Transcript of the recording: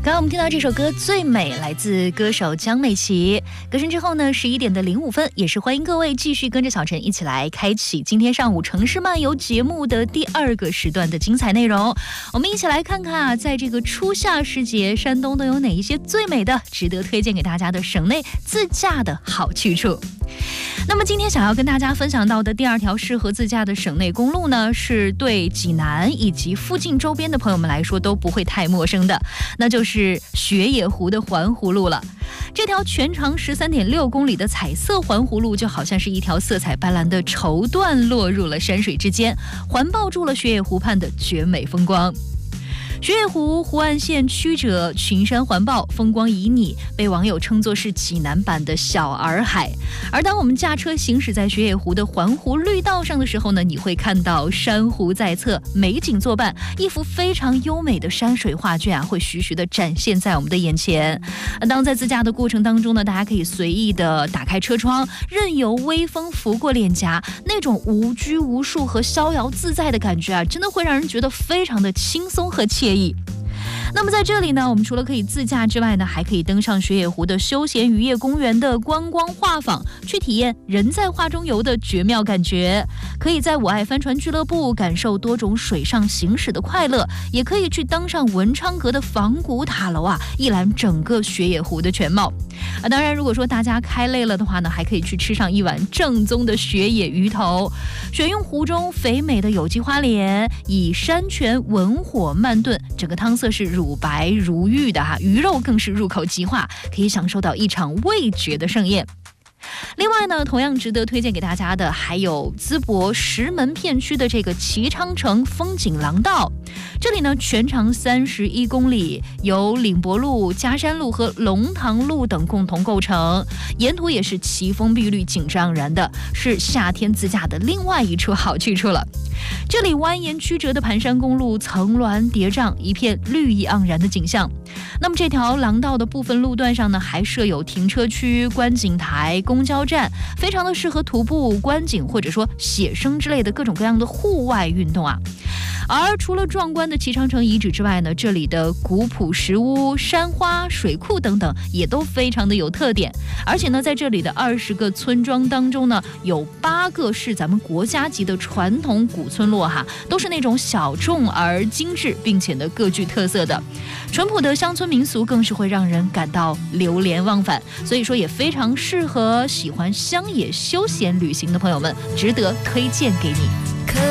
刚刚我们听到这首歌《最美》，来自歌手江美琪。歌声之后呢，11点05分，也是欢迎各位继续跟着小陈一起来开启今天上午城市漫游节目的第2个时段的精彩内容。我们一起来看看啊，在这个初夏时节，山东都有哪一些最美的、值得推荐给大家的省内自驾的好去处。那么今天想要跟大家分享到的第2条适合自驾的省内公路呢，是对济南以及附近周边的朋友们来说都不会太陌生的，那就是雪野湖的环湖路了。这条全长13.6公里的彩色环湖路，就好像是一条色彩斑斓的绸缎落入了山水之间，环抱住了雪野湖畔的绝美风光。雪野湖湖岸线曲折，群山环抱，风光旖旎，被网友称作是济南版的小洱海。而当我们驾车行驶在雪野湖的环湖绿道上的时候呢，你会看到珊瑚在侧，美景作伴，一幅非常优美的山水画卷啊，会徐徐地展现在我们的眼前。当在自驾的过程当中呢，大家可以随意的打开车窗，任由微风拂过脸颊，那种无拘无束和逍遥自在的感觉啊，真的会让人觉得非常的轻松和惬意。那么在这里呢，我们除了可以自驾之外呢，还可以登上雪野湖的休闲渔业公园的观光画舫，去体验人在画中游的绝妙感觉。可以在我爱帆船俱乐部感受多种水上行驶的快乐，也可以去登上文昌阁的仿古塔楼啊，一览整个雪野湖的全貌。当然如果说大家开累了的话呢，还可以去吃上一碗正宗的雪野鱼头，选用湖中肥美的有机花鲢，以山泉文火慢炖，整个汤色是乳白如玉的鱼肉更是入口即化，可以享受到一场味觉的盛宴。另外呢，同样值得推荐给大家的还有淄博石门片区的这个齐昌城风景廊道。这里呢全长31公里，由岭博路、嘉山路和龙塘路等共同构成，沿途也是奇峰碧绿，景致盎然的，是夏天自驾的另外一处好去处了。这里蜿蜒曲折的盘山公路层峦叠嶂，一片绿意盎然的景象。那么这条廊道的部分路段上呢，还设有停车区、观景台、公交站，非常的适合徒步、观景或者说写生之类的各种各样的户外运动啊。而除了壮观的齐昌城遗址之外呢，这里的古朴石屋、山花、水库等等也都非常的有特点。而且呢，在这里的20个村庄当中呢，有8个是咱们国家级的传统古村落哈，都是那种小众而精致，并且呢各具特色的。淳朴的乡村民俗更是会让人感到流连忘返，所以说也非常适合喜欢乡野休闲旅行的朋友们，值得推荐给你。